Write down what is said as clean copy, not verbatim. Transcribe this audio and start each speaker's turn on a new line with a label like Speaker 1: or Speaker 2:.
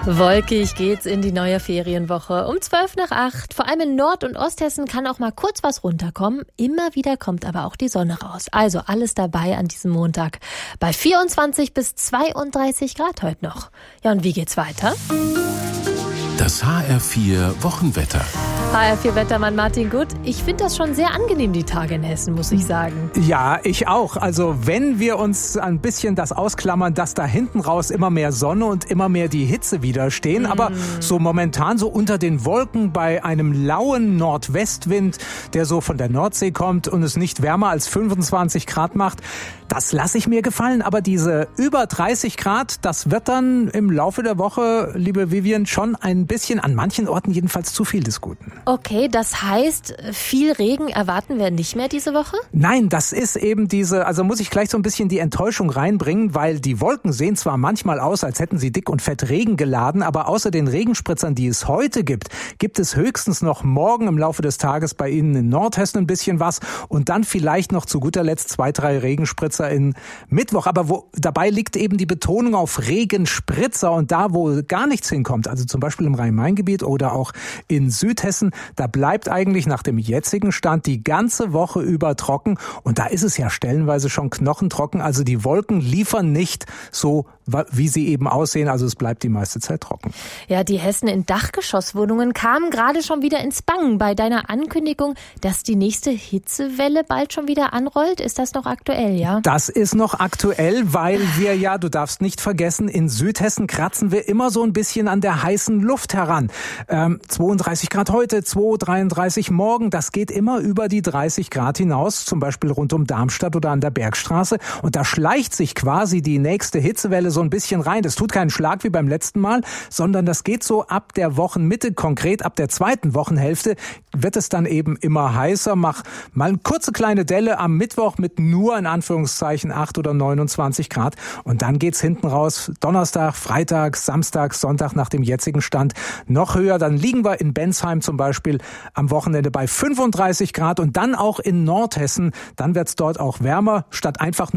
Speaker 1: Wolkig geht's in die neue Ferienwoche. Um 7:55. Vor allem in Nord- und Osthessen kann auch mal kurz was runterkommen. Immer wieder kommt aber auch die Sonne raus. Also alles dabei an diesem Montag. Bei 24 bis 32 Grad heute noch. Ja, und wie geht's weiter?
Speaker 2: Das HR4 Wochenwetter.
Speaker 1: HR4-Wettermann Martin Gut. Ich finde das schon sehr angenehm, die Tage in Hessen, muss ich sagen.
Speaker 3: Ja, ich auch. Also wenn wir uns ein bisschen das ausklammern, dass da hinten raus immer mehr Sonne und immer mehr die Hitze wieder stehen. Aber so momentan so unter den Wolken bei einem lauen Nordwestwind, der so von der Nordsee kommt und es nicht wärmer als 25 Grad macht, das lasse ich mir gefallen. Aber diese über 30 Grad, das wird dann im Laufe der Woche, liebe Vivian, schon ein bisschen, an manchen Orten jedenfalls, zu viel des Guten.
Speaker 1: Okay, das heißt, viel Regen erwarten wir nicht mehr diese Woche?
Speaker 3: Nein, das ist eben also muss ich gleich so ein bisschen die Enttäuschung reinbringen, weil die Wolken sehen zwar manchmal aus, als hätten sie dick und fett Regen geladen, aber außer den Regenspritzern, die es heute gibt es höchstens noch morgen im Laufe des Tages bei Ihnen in Nordhessen ein bisschen was und dann vielleicht noch zu guter Letzt 2, 3 Regenspritzer in Mittwoch. Aber dabei liegt eben die Betonung auf Regenspritzer und da, wo gar nichts hinkommt, also zum Beispiel im Rhein-Main-Gebiet oder auch in Südhessen, da bleibt eigentlich nach dem jetzigen Stand die ganze Woche über trocken. Und da ist es ja stellenweise schon knochentrocken. Also die Wolken liefern nicht so, wie sie eben aussehen. Also es bleibt die meiste Zeit trocken.
Speaker 1: Ja, die Hessen in Dachgeschosswohnungen kamen gerade schon wieder ins Bangen bei deiner Ankündigung, dass die nächste Hitzewelle bald schon wieder anrollt. Ist das noch aktuell, ja?
Speaker 3: Das ist noch aktuell, weil wir ja, du darfst nicht vergessen, in Südhessen kratzen wir immer so ein bisschen an der heißen Luft heran. 32 Grad heute, 33 morgen, das geht immer über die 30 Grad hinaus, zum Beispiel rund um Darmstadt oder an der Bergstraße. Und da schleicht sich quasi die nächste Hitzewelle so ein bisschen rein. Das tut keinen Schlag wie beim letzten Mal, sondern das geht so ab der Wochenmitte, konkret ab der zweiten Wochenhälfte, wird es dann eben immer heißer. Mach mal eine kurze kleine Delle am Mittwoch mit nur in Anführungszeichen 8 oder 29 Grad. Und dann geht's hinten raus, Donnerstag, Freitag, Samstag, Sonntag nach dem jetzigen Stand noch höher. Dann liegen wir in Bensheim zum Beispiel am Wochenende bei 35 Grad und dann auch in Nordhessen. Dann wird's dort auch wärmer, statt einfach